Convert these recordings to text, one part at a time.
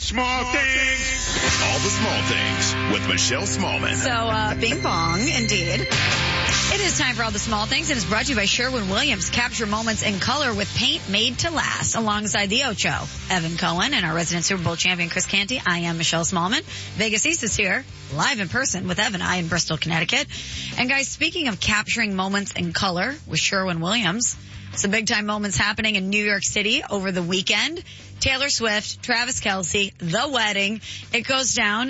Small things. All the small things with Michelle Smallman. So, bing bong, indeed. It is time for All the Small Things, and it's brought to you by Sherwin-Williams. Capture moments in color with paint made to last. Alongside the Ocho, Evan Cohen, and our resident Super Bowl champion, Chris Canty. I am Michelle Smallman. Vegas East is here, live in person with Evan. I in Bristol, Connecticut. And guys, speaking of capturing moments in color with Sherwin-Williams, some big-time moments happening in New York City over the weekend. Taylor Swift, Travis Kelce, the wedding. It goes down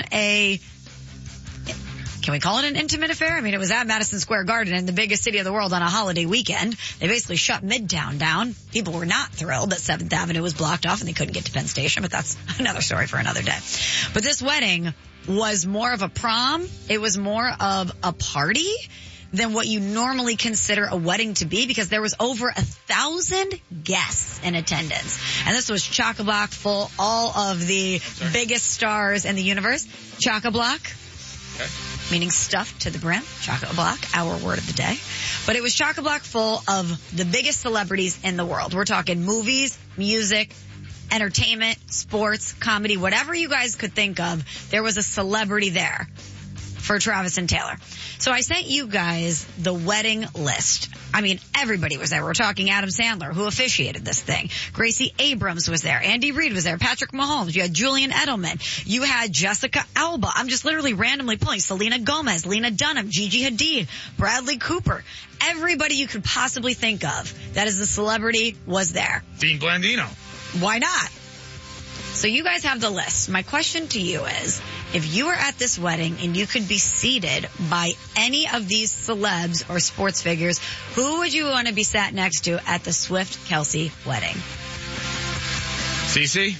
can we call it an intimate affair? I mean, it was at Madison Square Garden in the biggest city of the world on a holiday weekend. They basically shut Midtown down. People were not thrilled that 7th Avenue was blocked off and they couldn't get to Penn Station, but that's another story for another day. But this wedding was more of a prom. It was more of a party than what you normally consider a wedding to be, because there was over 1,000 guests in attendance. And this was chock-a-block full, all of the biggest stars in the universe. Chock-a-block. Okay. Meaning stuffed to the brim. Chock-a-block, our word of the day. But it was chock-a-block full of the biggest celebrities in the world. We're talking movies, music, entertainment, sports, comedy, whatever you guys could think of. There was a celebrity there for Travis and Taylor. So I sent you guys the wedding list. I mean, everybody was there. We're talking Adam Sandler, who officiated this thing. Gracie Abrams was there. Andy Reid was there. Patrick Mahomes. You had Julian Edelman. You had Jessica Alba. I'm just literally randomly pulling. Selena Gomez, Lena Dunham, Gigi Hadid, Bradley Cooper. Everybody you could possibly think of that is a celebrity was there. Dean Blandino. Why not? So you guys have the list. My question to you is, if you were at this wedding and you could be seated by any of these celebs or sports figures, who would you want to be sat next to at the Swift-Kelce wedding? CeCe?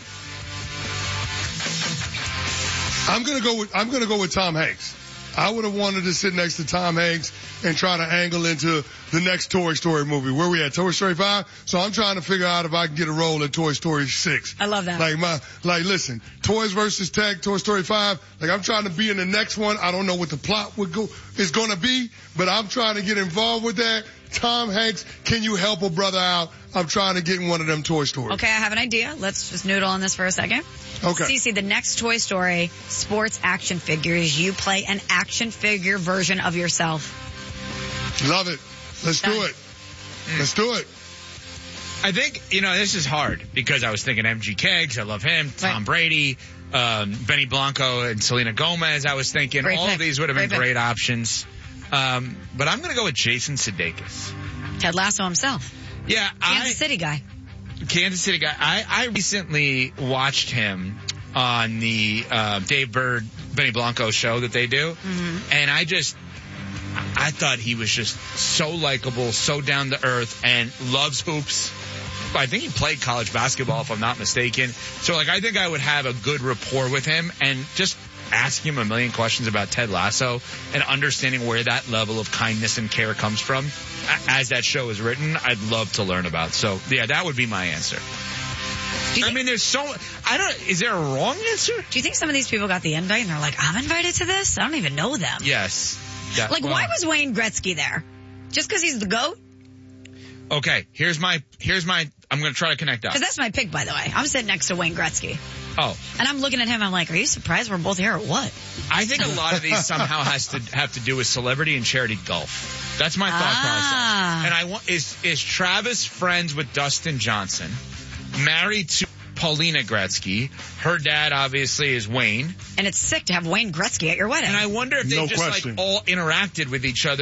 I'm gonna go with Tom Hanks. I would have wanted to sit next to Tom Hanks and try to angle into the next Toy Story movie. Where we at? Toy Story 5? So I'm trying to figure out if I can get a role in Toy Story 6. I love that. Listen, Toys versus Tech, Toy Story 5. I'm trying to be in the next one. I don't know what the plot is going to be, but I'm trying to get involved with that. Tom Hanks, can you help a brother out? I'm trying to get in one of them Toy Stories. Okay, I have an idea. Let's just noodle on this for a second. Okay. CeCe, the next Toy Story sports action figures, you play an action figure version of yourself. Love it. Let's do it. Let's do it. I think, this is hard because I was thinking MG Keggs. I love him. Tom Brady, Benny Blanco, and Selena Gomez. I was thinking Great all pick. of these would have been Great great options. But I'm going to go with Jason Sudeikis. Ted Lasso himself. Yeah, Kansas City guy. I recently watched him on the Dave Bird, Benny Blanco show that they do. Mm-hmm. And I thought he was just so likable, so down to earth, and loves hoops. I think he played college basketball, if I'm not mistaken. So, I think I would have a good rapport with him and just ask him a million questions about Ted Lasso and understanding where that level of kindness and care comes from. As that show is written, I'd love to learn about. So, yeah, that would be my answer. Is there a wrong answer? Do you think some of these people got the invite and they're like, I'm invited to this? I don't even know them. Yes. Why was Wayne Gretzky there? Just because he's the GOAT? Okay, here's my, I'm going to try to connect up. Because that's my pick, by the way. I'm sitting next to Wayne Gretzky. Oh. And I'm looking at him, I'm like, are you surprised we're both here or what? I think a lot of these somehow have to do with celebrity and charity golf. That's my thought process. And is Travis friends with Dustin Johnson? Married to Paulina Gretzky. Her dad obviously is Wayne. And it's sick to have Wayne Gretzky at your wedding. And I wonder if they all interacted with each other